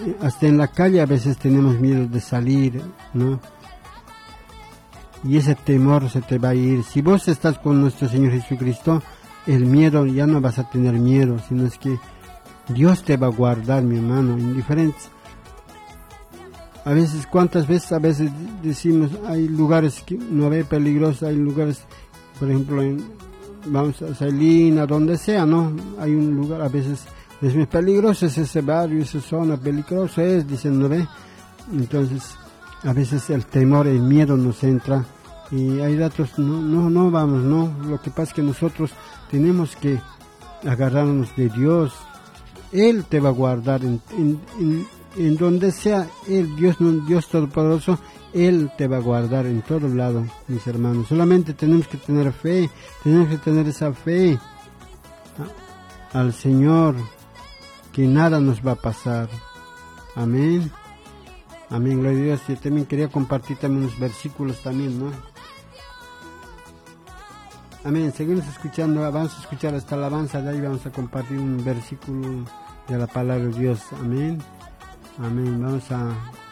hasta en la calle a veces tenemos miedo de salir, ¿no? Y ese temor se te va a ir. Si vos estás con nuestro Señor Jesucristo, el miedo, ya no vas a tener miedo, sino es que Dios te va a guardar, mi hermano, en diferentes. A veces, ¿cuántas veces? A veces decimos, hay lugares que no ve peligrosos, hay lugares, por ejemplo, vamos a Salina, donde sea, ¿no? Hay un lugar, a veces es peligroso, es ese barrio, esa zona, peligroso es, dicen, ¿no ve? Entonces, a veces el temor, el miedo nos entra, y hay ratos, no vamos, no. Lo que pasa es que nosotros tenemos que agarrarnos de Dios. Él te va a guardar en donde sea, Dios Todopoderoso, Él te va a guardar en todo lado, mis hermanos. Solamente tenemos que tener fe, tenemos que tener esa fe al Señor, que nada nos va a pasar. Amén. Amén, gloria a Dios. Yo también quería compartir también unos versículos también, ¿no? Amén. Seguimos escuchando, vamos a escuchar esta alabanza, de ahí vamos a compartir un versículo de la palabra de Dios. Amén. Amén. Vamos a